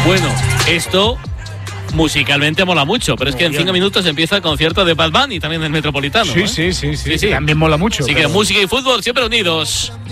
Bueno, esto musicalmente mola mucho, pero es que en 5 minutos empieza el concierto de Bad Bunny también del Metropolitano. Sí. También mola mucho. Así que música y fútbol siempre unidos.